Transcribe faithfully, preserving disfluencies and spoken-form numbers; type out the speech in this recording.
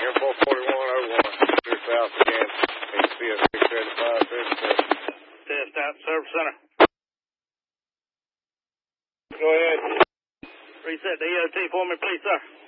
Air four forty-one oh one, clear south again. H P S six seventy-five, test. Test out, Service Center. Go ahead. Reset the E O T for me, please, sir.